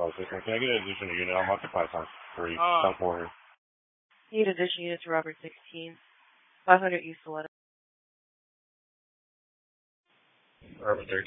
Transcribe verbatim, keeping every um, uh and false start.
well, this one. Can I get an additional unit? I'm occupied times three. Uh, South Border. Need additional unit to Robert sixteen. five hundred East eleven. Robert thirteen.